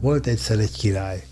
Volt egyszer egy király.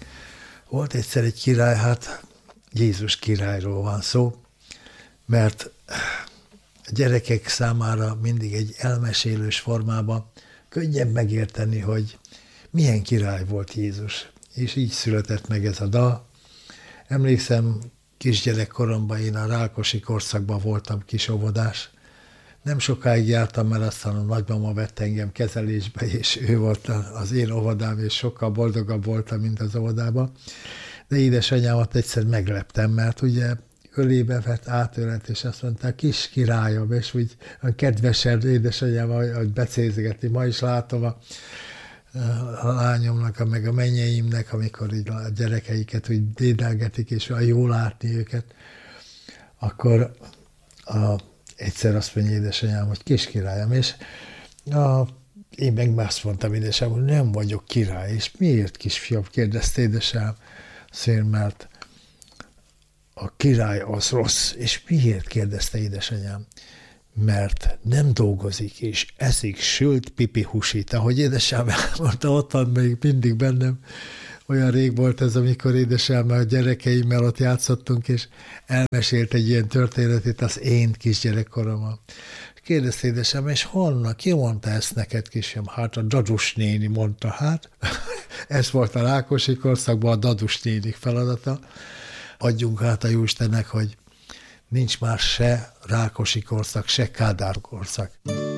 Hát Jézus királyról van szó, mert a gyerekek számára mindig egy elmesélős formában könnyebb megérteni, hogy milyen király volt Jézus. És így született meg ez a dal. Emlékszem, kisgyerekkoromban én a Rákosi korszakban voltam kisóvodás. Nem sokáig jártam, mert aztán a nagymama vett engem kezelésbe, és ő volt az én óvodám, és sokkal boldogabb voltam, mint az óvodában. De édesanyámat egyszer megleptem, mert ugye ölébe vett, átölelt, és azt mondta, kis királyom, és úgy kedvesen édesanyával, hogy becézgetni. Ma is látom a lányomnak, meg a mennyeimnek, amikor így a gyerekeiket úgy dédelgetik, és olyan jól látni őket, akkor egyszer azt mondja édesanyám, hogy kis királyom, és én meg azt mondtam édesanyám, hogy nem vagyok király, és miért, kisfiam, kérdezte édesanyám, mert a király az rossz, és miért, kérdezte édesanyám, mert nem dolgozik, és eszik sült pipi húsit. Ahogy édesanyám elmondta, ott van még mindig bennem, olyan rég volt ez, amikor édesanyám a gyerekeimmel ott játszottunk, és elmesélt egy ilyen történetét az én kisgyerekkorommal. Kérdezte édesanyám, és honnan, ki mondta ezt neked, kisfiam? Hát a Dadus néni mondta, hát. Ez volt a Rákosi korszakban a Dadus nénik feladata. Adjunk át a Jóistennek, hogy nincs már se Rákosi korszak, se Kádár korszak.